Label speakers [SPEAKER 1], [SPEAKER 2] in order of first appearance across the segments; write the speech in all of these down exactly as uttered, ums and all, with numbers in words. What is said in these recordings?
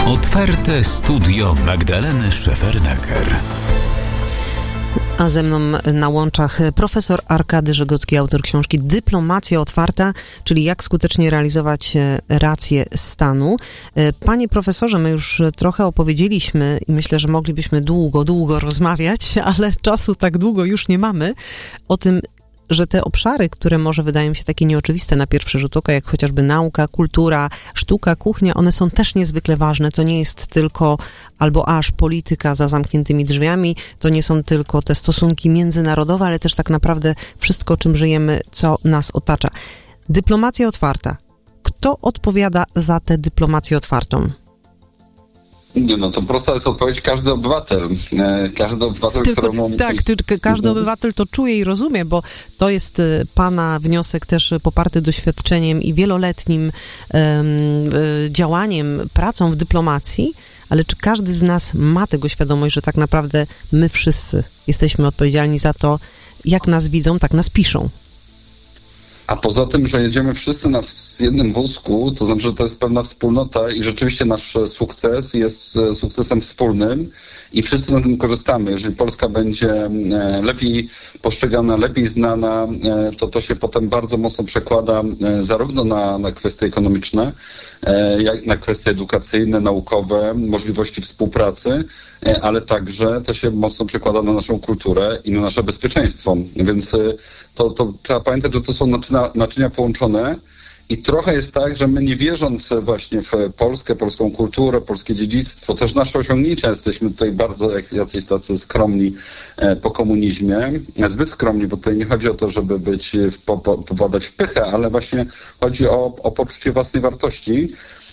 [SPEAKER 1] Otwarte studio Magdaleny Szefernaker.
[SPEAKER 2] A ze mną na łączach profesor Arkady Żegocki, autor książki Dyplomacja otwarta, czyli jak skutecznie realizować rację stanu. Panie profesorze, my już trochę opowiedzieliśmy i myślę, że moglibyśmy długo, długo rozmawiać, ale czasu tak długo już nie mamy, o tym, że te obszary, które może wydają się takie nieoczywiste na pierwszy rzut oka, jak chociażby nauka, kultura, sztuka, kuchnia, one są też niezwykle ważne. To nie jest tylko albo aż polityka za zamkniętymi drzwiami, to nie są tylko te stosunki międzynarodowe, ale też tak naprawdę wszystko, czym żyjemy, co nas otacza. Dyplomacja otwarta. Kto odpowiada za tę dyplomację otwartą?
[SPEAKER 3] Nie, no to prosta jest odpowiedź, każdy obywatel. Każdy obywatel,
[SPEAKER 2] Tylko,
[SPEAKER 3] któremu...
[SPEAKER 2] Tak, czy każdy obywatel to czuje i rozumie, bo to jest pana wniosek też poparty doświadczeniem i wieloletnim um, działaniem, pracą w dyplomacji, ale czy każdy z nas ma tego świadomość, że tak naprawdę my wszyscy jesteśmy odpowiedzialni za to, jak nas widzą, tak nas piszą?
[SPEAKER 3] A poza tym, że jedziemy wszyscy na jednym wózku, to znaczy, że to jest pewna wspólnota i rzeczywiście nasz sukces jest sukcesem wspólnym i wszyscy na tym korzystamy. Jeżeli Polska będzie lepiej postrzegana, lepiej znana, to to się potem bardzo mocno przekłada zarówno na, na kwestie ekonomiczne, jak na kwestie edukacyjne, naukowe, możliwości współpracy, ale także to się mocno przekłada na naszą kulturę i na nasze bezpieczeństwo. Więc to, to trzeba pamiętać, że to są naczynia, naczynia połączone i trochę jest tak, że my nie wierząc właśnie w Polskę, polską kulturę, polskie dziedzictwo, też nasze osiągnięcia, jesteśmy tutaj bardzo jak jacyś tacy skromni po komunizmie, zbyt skromni, bo tutaj nie chodzi o to, żeby być, po, po, popadać w pychę, ale właśnie chodzi o, o poczucie własnej wartości,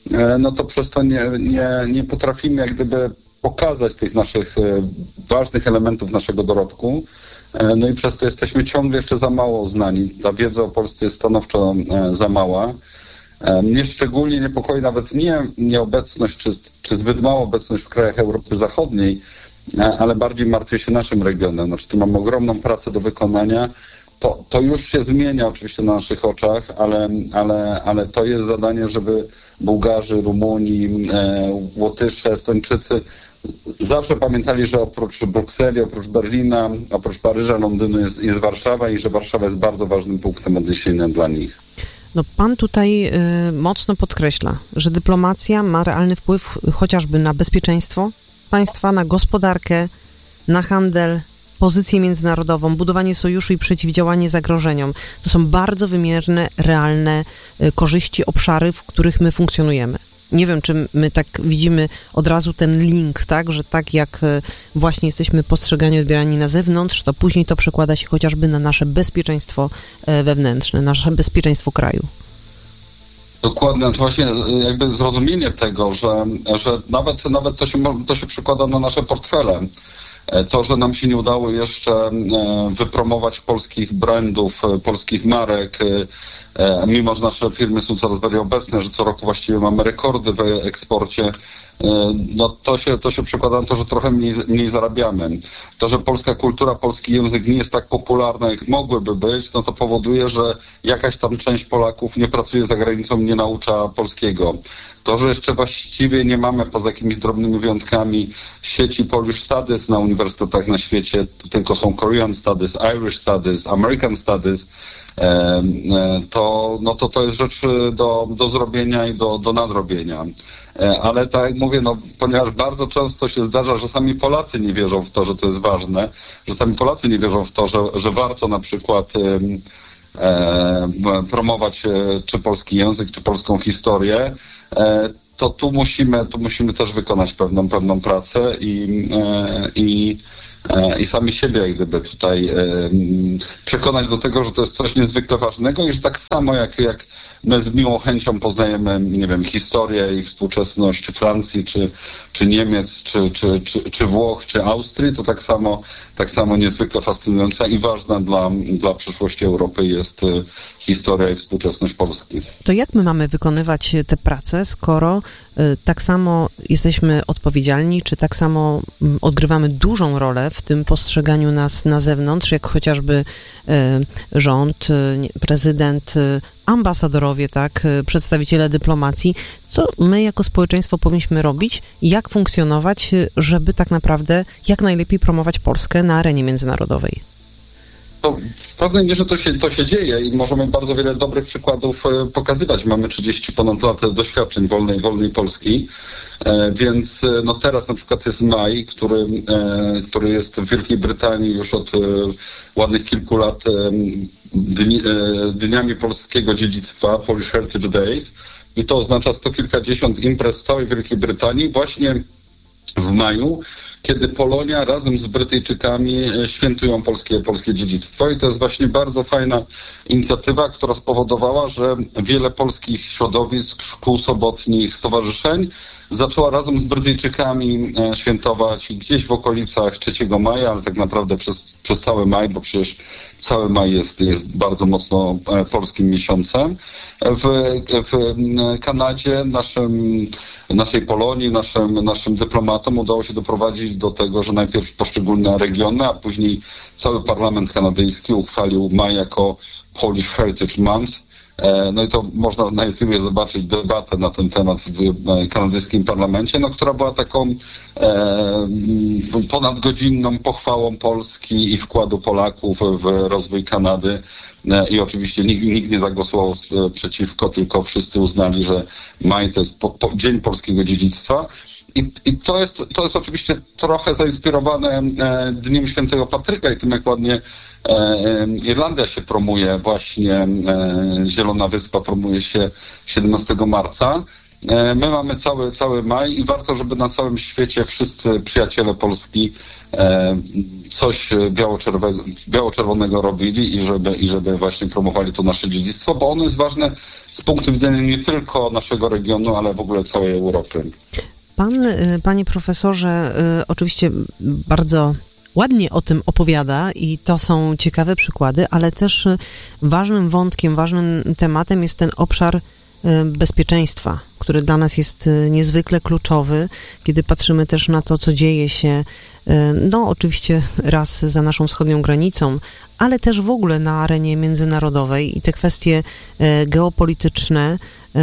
[SPEAKER 3] no to przez to nie, nie, nie potrafimy jak gdyby pokazać tych naszych ważnych elementów naszego dorobku. No i przez to jesteśmy ciągle jeszcze za mało znani. Ta wiedza o Polsce jest stanowczo za mała. Mnie szczególnie niepokoi nawet nie nieobecność, czy, czy zbyt mała obecność w krajach Europy Zachodniej, ale bardziej martwię się naszym regionem. Znaczy, tu mamy ogromną pracę do wykonania. To, to już się zmienia oczywiście na naszych oczach, ale, ale, ale to jest zadanie, żeby Bułgarzy, Rumuni, e, Łotysze, Estończycy zawsze pamiętali, że oprócz Brukseli, oprócz Berlina, oprócz Paryża, Londynu jest, jest Warszawa i że Warszawa jest bardzo ważnym punktem odniesienia dla nich.
[SPEAKER 2] No pan tutaj y, mocno podkreśla, że dyplomacja ma realny wpływ chociażby na bezpieczeństwo państwa, na gospodarkę, na handel, pozycję międzynarodową, budowanie sojuszu i przeciwdziałanie zagrożeniom. To są bardzo wymierne, realne y, korzyści, obszary, w których my funkcjonujemy. Nie wiem, czy my tak widzimy od razu ten link, tak, że tak jak właśnie jesteśmy postrzegani, odbierani na zewnątrz, to później to przekłada się chociażby na nasze bezpieczeństwo wewnętrzne, nasze bezpieczeństwo kraju.
[SPEAKER 3] Dokładnie, to właśnie jakby zrozumienie tego, że, że nawet, nawet to się, to się przekłada na nasze portfele. To, że nam się nie udało jeszcze wypromować polskich brandów, polskich marek, mimo że nasze firmy są coraz bardziej obecne, że co roku właściwie mamy rekordy w eksporcie, no to się, to się przekłada na to, że trochę mniej, mniej zarabiamy. To, że polska kultura, polski język nie jest tak popularny, jak mogłyby być, no to powoduje, że jakaś tam część Polaków nie pracuje za granicą, nie naucza polskiego. To, że jeszcze właściwie nie mamy, poza jakimiś drobnymi wyjątkami, sieci Polish Studies na uniwersytetach na świecie, tylko są Korean Studies, Irish Studies, American Studies, to, no to to jest rzecz do, do zrobienia i do, do nadrobienia. Ale tak jak mówię, no, ponieważ bardzo często się zdarza, że sami Polacy nie wierzą w to, że to jest ważne, że sami Polacy nie wierzą w to, że, że warto na przykład e, promować czy polski język, czy polską historię, e, to tu musimy, tu musimy też wykonać pewną, pewną pracę i, e, i i sami siebie jak gdyby tutaj e, przekonać do tego, że to jest coś niezwykle ważnego i że tak samo jak, jak my z miłą chęcią poznajemy, nie wiem, historię i współczesność Francji, czy, czy Niemiec, czy, czy, czy, czy Włoch, czy Austrii, to tak samo, tak samo niezwykle fascynująca i ważna dla, dla przyszłości Europy jest historia i współczesność Polski.
[SPEAKER 2] To jak my mamy wykonywać tę pracę, skoro tak samo jesteśmy odpowiedzialni, czy tak samo odgrywamy dużą rolę w tym postrzeganiu nas na zewnątrz, jak chociażby rząd, prezydent, ambasadorowie, tak, przedstawiciele dyplomacji. Co my jako społeczeństwo powinniśmy robić? Jak funkcjonować, żeby tak naprawdę jak najlepiej promować Polskę na arenie międzynarodowej?
[SPEAKER 3] To w pewnej mierze to się, to się dzieje i możemy bardzo wiele dobrych przykładów pokazywać. Mamy trzydzieści ponad lat doświadczeń wolnej, wolnej Polski, e, więc no teraz na przykład jest maj, który, e, który jest w Wielkiej Brytanii już od e, ładnych kilku lat e, dni, e, dniami polskiego dziedzictwa, Polish Heritage Days, i to oznacza sto kilkadziesiąt imprez w całej Wielkiej Brytanii właśnie w maju, kiedy Polonia razem z Brytyjczykami świętują polskie, polskie dziedzictwo. I to jest właśnie bardzo fajna inicjatywa, która spowodowała, że wiele polskich środowisk, szkół sobotnich, stowarzyszeń zaczęła razem z Brytyjczykami świętować gdzieś w okolicach trzeciego maja, ale tak naprawdę przez, przez cały maj, bo przecież cały maj jest, jest bardzo mocno polskim miesiącem. W, w Kanadzie naszym, naszej Polonii, naszym, naszym dyplomatom udało się doprowadzić do tego, że najpierw poszczególne regiony, a później cały parlament kanadyjski uchwalił maj jako Polish Heritage Month. No i to można na YouTubie zobaczyć debatę na ten temat w kanadyjskim parlamencie, no, która była taką e, ponadgodzinną pochwałą Polski i wkładu Polaków w rozwój Kanady. E, I oczywiście nikt, nikt nie zagłosował przeciwko, tylko wszyscy uznali, że maj to jest po, po, Dzień Polskiego Dziedzictwa. I, i to, jest, to jest oczywiście trochę zainspirowane e, Dniem Świętego Patryka i tym, jak ładnie e, Irlandia się promuje, właśnie e, Zielona Wyspa promuje się siedemnastego marca. E, my mamy cały, cały maj i warto, żeby na całym świecie wszyscy przyjaciele Polski e, coś biało-czerwonego, biało-czerwonego robili i żeby, i żeby właśnie promowali to nasze dziedzictwo, bo ono jest ważne z punktu widzenia nie tylko naszego regionu, ale w ogóle całej Europy.
[SPEAKER 2] Pan, panie profesorze, oczywiście bardzo ładnie o tym opowiada i to są ciekawe przykłady, ale też ważnym wątkiem, ważnym tematem jest ten obszar bezpieczeństwa, który dla nas jest niezwykle kluczowy, kiedy patrzymy też na to, co dzieje się, no oczywiście raz za naszą wschodnią granicą, ale też w ogóle na arenie międzynarodowej i te kwestie geopolityczne,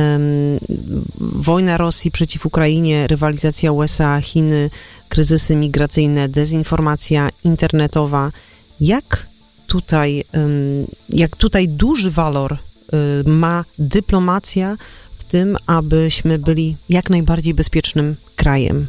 [SPEAKER 2] wojna Rosji przeciw Ukrainie, rywalizacja U S A, Chiny, kryzysy migracyjne, dezinformacja internetowa. Jak tutaj, jak tutaj duży walor ma dyplomacja w tym, abyśmy byli jak najbardziej bezpiecznym krajem?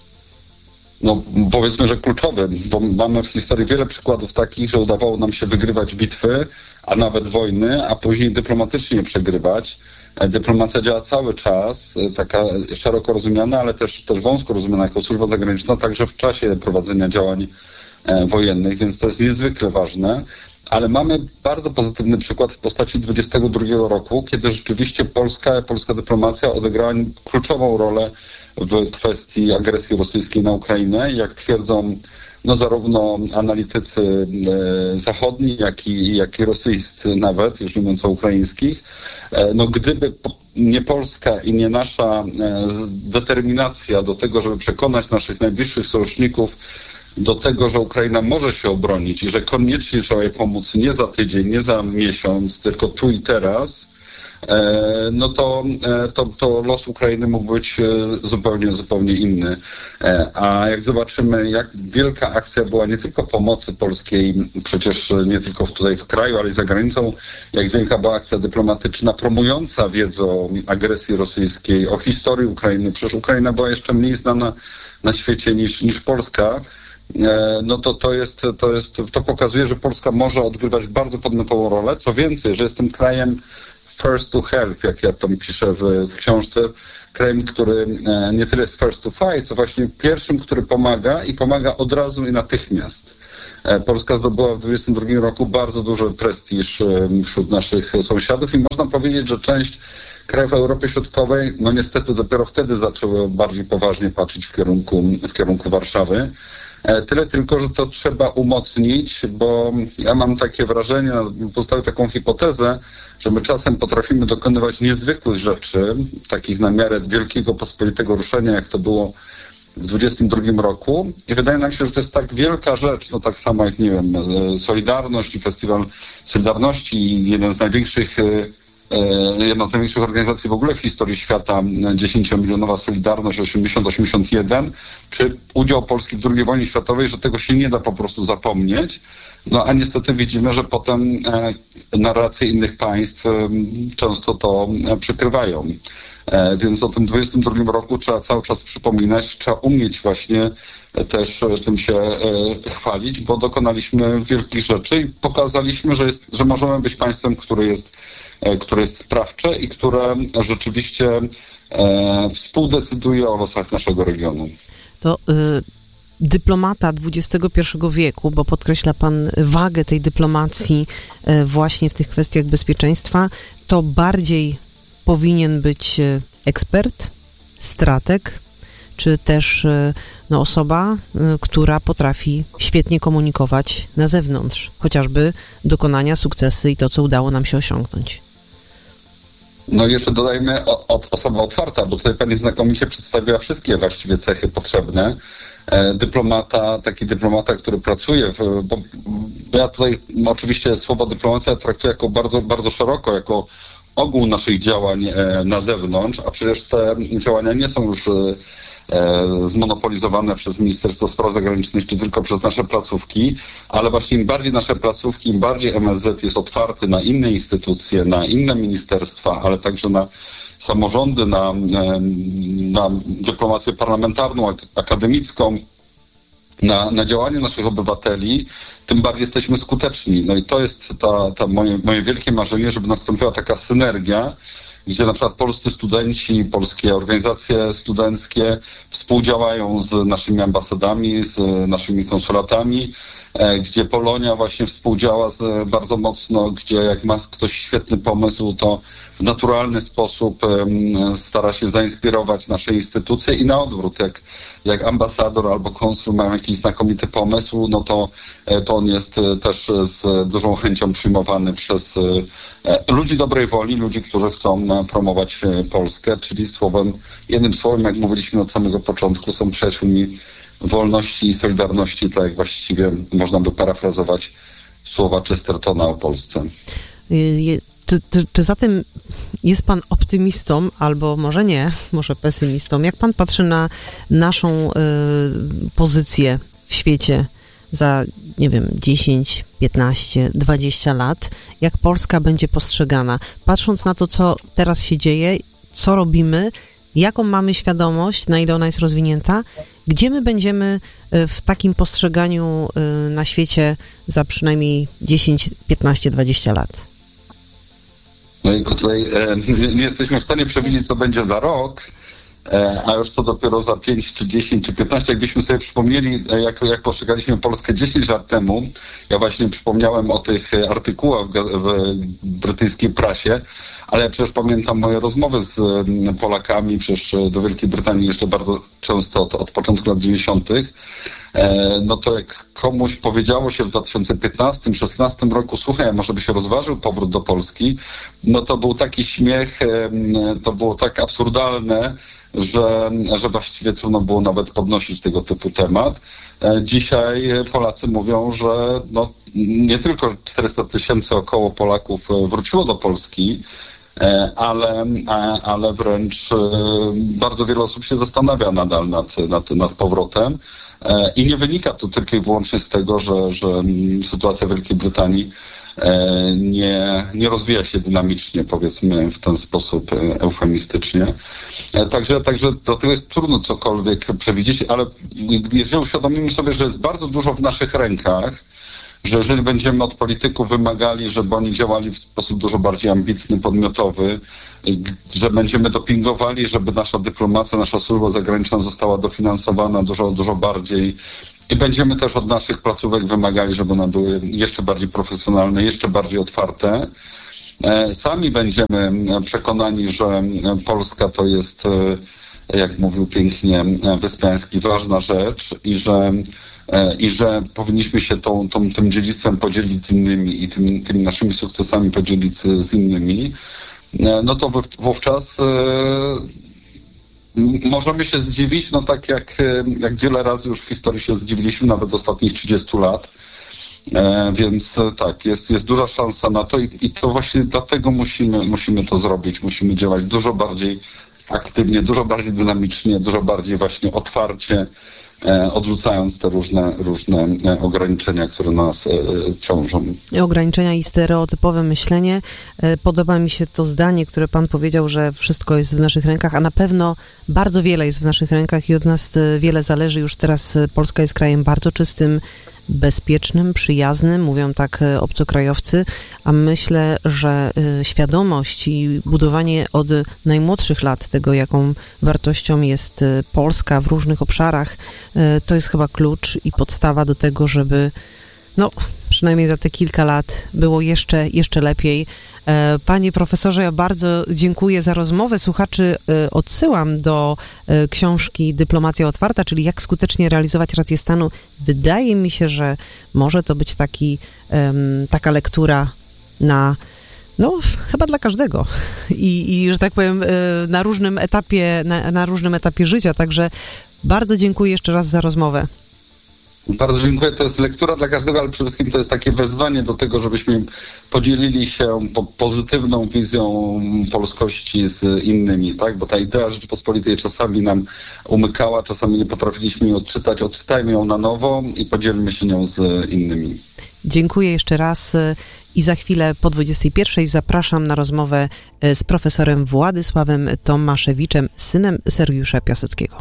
[SPEAKER 3] No powiedzmy, że kluczowy, bo mamy w historii wiele przykładów takich, że udawało nam się wygrywać bitwy, a nawet wojny, a później dyplomatycznie przegrywać. Dyplomacja działa cały czas, taka szeroko rozumiana, ale też, też wąsko rozumiana jako służba zagraniczna, także w czasie prowadzenia działań e, wojennych, więc to jest niezwykle ważne. Ale mamy bardzo pozytywny przykład w postaci dwudziestego drugiego roku, kiedy rzeczywiście Polska, polska dyplomacja odegrała kluczową rolę w kwestii agresji rosyjskiej na Ukrainę. Jak twierdzą no zarówno analitycy e, zachodni, jak i, jak i rosyjscy nawet, już nie mówiąc o ukraińskich, e, no gdyby nie Polska i nie nasza e, determinacja do tego, żeby przekonać naszych najbliższych sojuszników do tego, że Ukraina może się obronić i że koniecznie trzeba jej pomóc nie za tydzień, nie za miesiąc, tylko tu i teraz, no to, to, to los Ukrainy mógł być zupełnie, zupełnie inny. A jak zobaczymy, jak wielka akcja była nie tylko pomocy polskiej, przecież nie tylko tutaj w kraju, ale i za granicą, jak wielka była akcja dyplomatyczna promująca wiedzę o agresji rosyjskiej, o historii Ukrainy. Przecież Ukraina była jeszcze mniej znana na świecie niż, niż Polska. No to to jest, to jest, to pokazuje, że Polska może odgrywać bardzo podmiotową rolę. Co więcej, że jest tym krajem first to help, jak ja tam piszę w, w książce, krajem, który nie tyle jest first to fight, co właśnie pierwszym, który pomaga i pomaga od razu i natychmiast. Polska zdobyła w dwudziestym drugim roku bardzo duży prestiż wśród naszych sąsiadów i można powiedzieć, że część krajów Europy Środkowej, no niestety dopiero wtedy zaczęły bardziej poważnie patrzeć w kierunku, w kierunku Warszawy. Tyle tylko, że to trzeba umocnić, bo ja mam takie wrażenie, postawię taką hipotezę, że my czasem potrafimy dokonywać niezwykłych rzeczy, takich na miarę wielkiego pospolitego ruszenia, jak to było w dwudziestym drugim roku. I wydaje nam się, że to jest tak wielka rzecz, no tak samo jak, nie wiem, Solidarność i Festiwal Solidarności, jeden z największych jedna z największych organizacji w ogóle w historii świata, dziesięciomilionowa Solidarność osiemdziesiąt osiemdziesiąt jeden, czy udział Polski w drugiej wojnie światowej, że tego się nie da po prostu zapomnieć. No a niestety widzimy, że potem e, narracje innych państw e, często to e, przykrywają. E, więc o tym dwudziestym drugim roku trzeba cały czas przypominać, trzeba umieć właśnie e, też e, tym się e, chwalić, bo dokonaliśmy wielkich rzeczy i pokazaliśmy, że, jest, że możemy być państwem, które jest, e, które jest sprawcze i które rzeczywiście e, współdecyduje o losach naszego regionu.
[SPEAKER 2] To y- dyplomata dwudziestego pierwszego wieku, bo podkreśla pan wagę tej dyplomacji właśnie w tych kwestiach bezpieczeństwa, to bardziej powinien być ekspert, strateg, czy też no, osoba, która potrafi świetnie komunikować na zewnątrz, chociażby dokonania, sukcesy i to, co udało nam się osiągnąć.
[SPEAKER 3] No i jeszcze dodajmy o, o, osoba otwarta, bo tutaj pani znakomicie przedstawiła wszystkie właściwie cechy potrzebne. Dyplomata, taki dyplomata, który pracuje, w, bo ja tutaj oczywiście słowo dyplomacja traktuję jako bardzo, bardzo szeroko, jako ogół naszych działań na zewnątrz, a przecież te działania nie są już zmonopolizowane przez Ministerstwo Spraw Zagranicznych, czy tylko przez nasze placówki, ale właśnie im bardziej nasze placówki, im bardziej M S Z jest otwarty na inne instytucje, na inne ministerstwa, ale także na samorządy, na, na dyplomację parlamentarną, akademicką, na, na działanie naszych obywateli, tym bardziej jesteśmy skuteczni. No i to jest ta, ta moje, moje wielkie marzenie, żeby nastąpiła taka synergia, gdzie na przykład polscy studenci, polskie organizacje studenckie współdziałają z naszymi ambasadami, z naszymi konsulatami, gdzie Polonia właśnie współdziała z, bardzo mocno, gdzie jak ma ktoś świetny pomysł, to w naturalny sposób um, stara się zainspirować nasze instytucje i na odwrót, jak, jak ambasador albo konsul mają jakiś znakomity pomysł, no to, to on jest też z dużą chęcią przyjmowany przez e, ludzi dobrej woli, ludzi, którzy chcą promować Polskę, czyli słowem, jednym słowem, jak mówiliśmy od samego początku, są przyjaciółmi wolności i solidarności, tak jak właściwie można by parafrazować słowa Chestertona o Polsce.
[SPEAKER 2] Je, czy, czy, czy zatem jest pan optymistą, albo może nie, może pesymistą? Jak pan patrzy na naszą y, pozycję w świecie za, nie wiem, dziesięć, piętnaście, dwadzieścia lat? Jak Polska będzie postrzegana? Patrząc na to, co teraz się dzieje, co robimy, jaką mamy świadomość, na ile ona jest rozwinięta, gdzie my będziemy w takim postrzeganiu na świecie za przynajmniej dziesięć, piętnaście, dwadzieścia lat?
[SPEAKER 3] No i tutaj e, nie, nie jesteśmy w stanie przewidzieć, co będzie za rok, e, a już co dopiero za pięć, czy dziesięć, czy piętnaście. Jakbyśmy sobie przypomnieli, jak, jak postrzegaliśmy Polskę dziesięć lat temu, ja właśnie przypomniałem o tych artykułach w, w brytyjskiej prasie, ale ja przecież pamiętam moje rozmowy z Polakami, przecież do Wielkiej Brytanii jeszcze bardzo często od, od początku lat dziewięćdziesiątych. E, no to jak komuś powiedziało się w dwa tysiące piętnastym, szesnastym roku, słuchaj, może by się rozważył powrót do Polski, no to był taki śmiech, e, to było tak absurdalne, że, że właściwie trudno było nawet podnosić tego typu temat. E, dzisiaj Polacy mówią, że no, nie tylko czterysta tysięcy około Polaków wróciło do Polski, ale, ale wręcz bardzo wiele osób się zastanawia nadal nad, nad, nad powrotem i nie wynika to tylko i wyłącznie z tego, że, że sytuacja w Wielkiej Brytanii nie, nie rozwija się dynamicznie, powiedzmy w ten sposób eufemistycznie. Także, także do tego jest trudno cokolwiek przewidzieć, ale jeżeli uświadomimy sobie, że jest bardzo dużo w naszych rękach, że jeżeli będziemy od polityków wymagali, żeby oni działali w sposób dużo bardziej ambitny, podmiotowy, że będziemy dopingowali, żeby nasza dyplomacja, nasza służba zagraniczna została dofinansowana dużo, dużo bardziej i będziemy też od naszych placówek wymagali, żeby one były jeszcze bardziej profesjonalne, jeszcze bardziej otwarte. Sami będziemy przekonani, że Polska to jest jak mówił pięknie Wyspiański, ważna rzecz i że, i że powinniśmy się tą, tą, tym dziedzictwem podzielić z innymi i tym, tymi naszymi sukcesami podzielić z, z innymi, no to wówczas możemy się zdziwić, no tak jak, jak wiele razy już w historii się zdziwiliśmy, nawet ostatnich trzydziestu lat. E, więc tak, jest, jest duża szansa na to i, i to właśnie dlatego musimy, musimy to zrobić. Musimy działać dużo bardziej aktywnie, dużo bardziej dynamicznie, dużo bardziej właśnie otwarcie, e, odrzucając te różne, różne ograniczenia, które na nas e, ciążą.
[SPEAKER 2] Ograniczenia i stereotypowe myślenie. E, podoba mi się to zdanie, które pan powiedział, że wszystko jest w naszych rękach, a na pewno bardzo wiele jest w naszych rękach i od nas wiele zależy. Już teraz Polska jest krajem bardzo czystym, bezpiecznym, przyjaznym, mówią tak obcokrajowcy, a myślę, że świadomość i budowanie od najmłodszych lat tego, jaką wartością jest Polska w różnych obszarach, to jest chyba klucz i podstawa do tego, żeby no, przynajmniej za te kilka lat było jeszcze, jeszcze lepiej. Panie profesorze, ja bardzo dziękuję za rozmowę. Słuchaczy odsyłam do książki Dyplomacja otwarta, czyli jak skutecznie realizować rację stanu. Wydaje mi się, że może to być taki, taka lektura na, no chyba dla każdego i, i że tak powiem na różnym etapie, na, na różnym etapie życia. Także bardzo dziękuję jeszcze raz za rozmowę.
[SPEAKER 3] Bardzo dziękuję. To jest lektura dla każdego, ale przede wszystkim to jest takie wezwanie do tego, żebyśmy podzielili się po pozytywną wizją polskości z innymi, tak? Bo ta idea Rzeczypospolitej czasami nam umykała, czasami nie potrafiliśmy jej odczytać. Odczytajmy ją na nowo i podzielmy się nią z innymi.
[SPEAKER 2] Dziękuję jeszcze raz i za chwilę po dwudziestej pierwszej zapraszam na rozmowę z profesorem Władysławem Tomaszewiczem, synem Sergiusza Piaseckiego.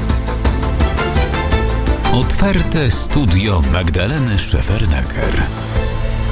[SPEAKER 1] Otwarte studio Magdaleny Szefernaker.